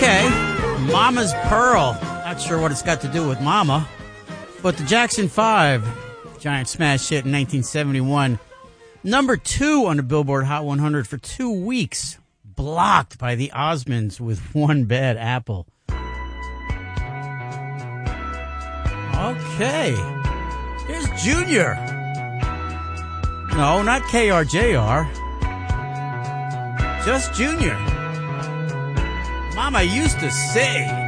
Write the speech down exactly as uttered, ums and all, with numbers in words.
Okay. Mama's Pearl. Not sure what it's got to do with Mama. But the Jackson five, giant smash hit in nineteen seventy-one. Number two on the Billboard Hot one hundred for two weeks. Blocked by the Osmonds with One Bad Apple. Okay. Here's Junior. No, not K R J R. Just Junior. Mama used to say...